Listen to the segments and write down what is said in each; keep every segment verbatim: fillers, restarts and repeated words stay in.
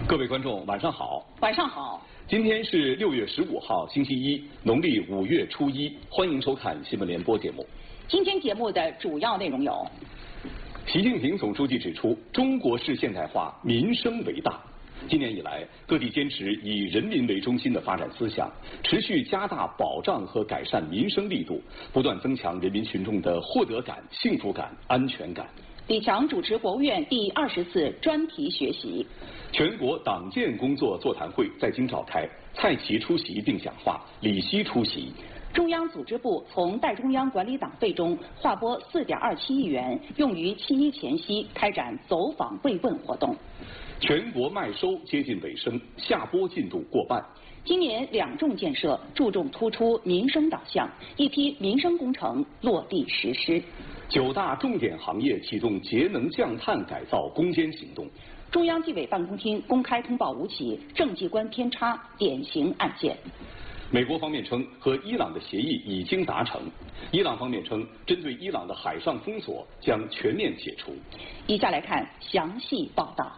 各位观众，晚上好。 晚上好。 今天是六月十五号，星期一，农历五月初一。欢迎收看新闻联播节目。 今天节目的主要内容有： 习近平总书记指出，中国式现代化民生为大。今年以来，各地坚持以人民为中心的发展思想，持续加大保障和改善民生力度，不断增强人民群众的获得感、幸福感、安全感。 李强主持国务院第二十次专题学习。 全国党建工作座谈会在京召开，蔡奇出席并讲话，李希出席。 中央组织部从代中央管理党费中划拨四点二七亿元，用于七一前夕开展走访慰问活动。 全国麦收接近尾声，下播进度过半。 今年两重建设注重突出民生导向，一批民生工程落地实施。 九大重点行业启动节能降碳改造攻坚行动。 中央纪委办公厅公开通报五起政绩观偏差典型案件。 美国方面称，和伊朗的协议已经达成。伊朗方面称，针对伊朗的海上封锁将全面解除。 以下来看详细报道。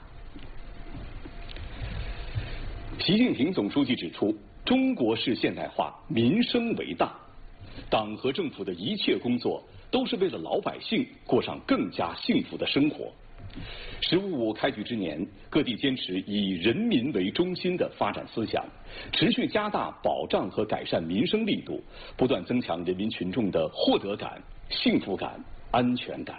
习近平总书记指出，中国式现代化民生为大，党和政府的一切工作都是为了老百姓过上更加幸福的生活。十五五开局之年，各地坚持以人民为中心的发展思想，持续加大保障和改善民生力度，不断增强人民群众的获得感、幸福感、安全感。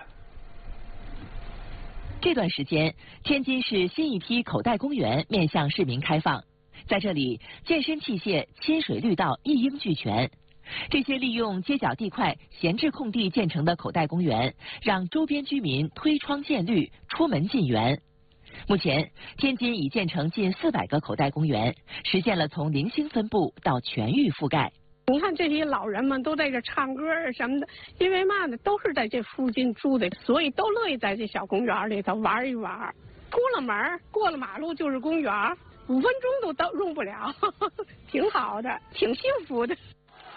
这段时间，天津市新一批口袋公园面向市民开放，在这里，健身器械、亲水绿道一应俱全。这些利用街角地块、闲置空地建成的口袋公园，让周边居民推窗见绿、出门进园。目前，天津已建成近四百个口袋公园，实现了从零星分布到全域覆盖。 你看这些老人们都在这唱歌啊什么的，因为嘛呢，都是在这附近住的，所以都乐意在这小公园里头玩一玩。出了门，过了马路就是公园，五分钟都到用不了，呵呵，挺好的，挺幸福的。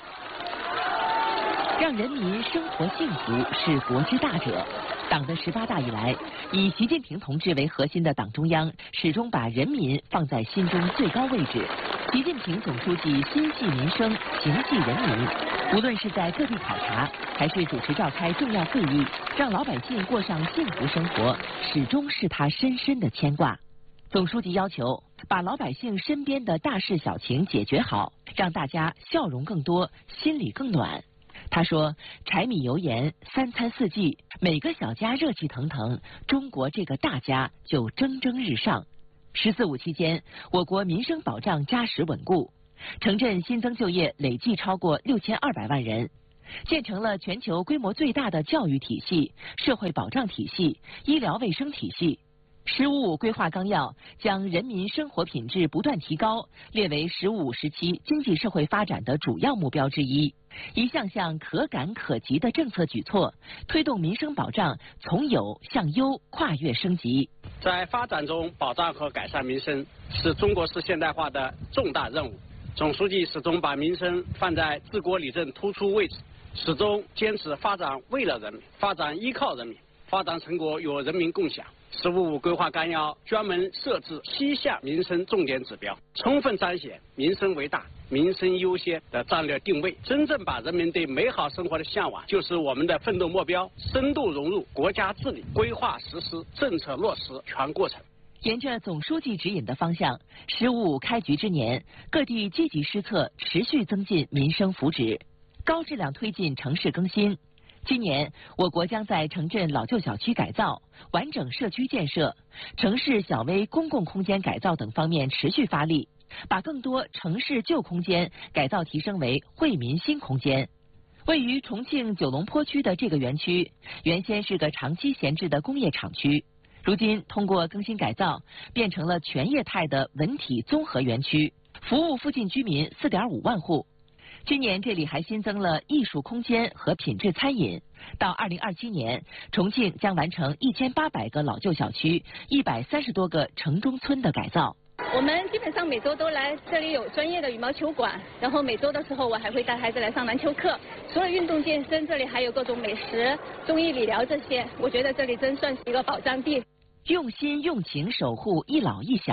让人民生活幸福是国之大者。党的十八大以来，以习近平同志为核心的党中央始终把人民放在心中最高位置。习近平总书记心系民生，情系人民，无论是在各地考察，还是主持召开重要会议，让老百姓过上幸福生活，始终是他深深的牵挂。总书记要求把老百姓身边的大事小情解决好，让大家笑容更多，心里更暖。他说，柴米油盐三餐四季，每个小家热气腾腾，中国这个大家就蒸蒸日上。十四五期间，我国民生保障扎实稳固，城镇新增就业累计超过六千二百万人，建成了全球规模最大的教育体系、社会保障体系、医疗卫生体系。十五五规划纲要将人民生活品质不断提高列为十五五时期经济社会发展的主要目标之一，一项项可感可及的政策举措，推动民生保障从有向优跨越升级。 在发展中保障和改善民生是中国式现代化的重大任务。总书记始终把民生放在治国理政突出位置，始终坚持发展为了人民，发展依靠人民，发展成果由人民共享。十五五规划纲要专门设置七项民生重点指标，充分彰显民生为大、民生优先的战略定位，真正把人民对美好生活的向往就是我们的奋斗目标，深度融入国家治理，规划实施、政策落实全过程。 沿着总书记指引的方向，十五五开局之年，各地积极施策，持续增进民生福祉，高质量推进城市更新。今年，我国将在城镇老旧小区改造、完整社区建设、城市小微公共空间改造等方面持续发力，把更多城市旧空间改造提升为惠民新空间。位于重庆九龙坡区的这个园区，原先是个长期闲置的工业厂区，如今通过更新改造，变成了全业态的文体综合园区，服务附近居民四点五万户。今年这里还新增了艺术空间和品质餐饮。到二零二七年，重庆将完成一千八百个老旧小区、一百三十多个城中村的改造。 我们基本上每周都来，这里有专业的羽毛球馆，然后每周的时候我还会带孩子来上篮球课。除了运动健身，这里还有各种美食、中医理疗这些，我觉得这里真算是一个宝藏地。 用心用情守护一老一小，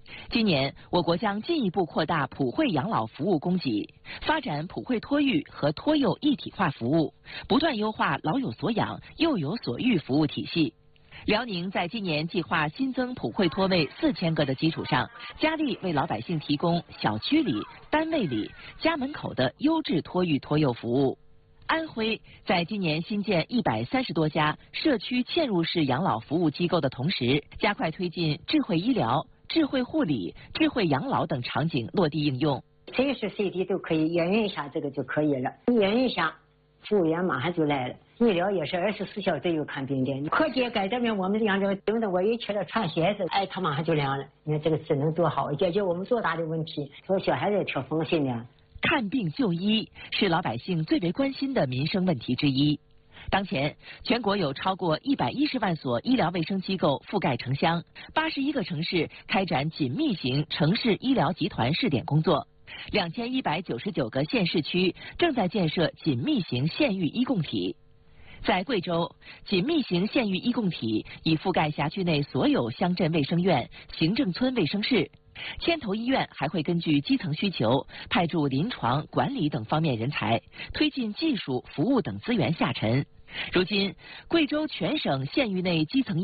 今年，我国将进一步扩大普惠养老服务供给，发展普惠托育和托幼一体化服务，不断优化老有所养、幼有所育服务体系。辽宁在今年计划新增普惠托位四千个的基础上，加力为老百姓提供小区里、单位里、家门口的优质托育托幼服务。安徽在今年新建一百三十多家社区嵌入式养老服务机构的同时，加快推进智慧医疗、智慧护理、智慧养老等场景落地应用。 随时随地都可以验孕一下，这个就可以了。验孕一下，服务员马上就来了。医疗也是二十四小时都有看病的。科技改这边我们养着，用的我也去了穿鞋子，哎，他马上就凉了。你看这个智能多好，解决我们多大的问题，所以小孩子也挺放心的。 看病就医是老百姓最为关心的民生问题之一。当前，全国有超过一百一十万所医疗卫生机构覆盖城乡，八十一个城市开展紧密型城市医疗集团试点工作，两千一百九十九个县市区正在建设紧密型县域医共体。在贵州，紧密型县域医共体已覆盖辖区内所有乡镇卫生院、行政村卫生室。牵头医院还会根据基层需求，派驻临床、管理等方面人才，推进技术、服务等资源下沉。如今，贵州全省县域内基层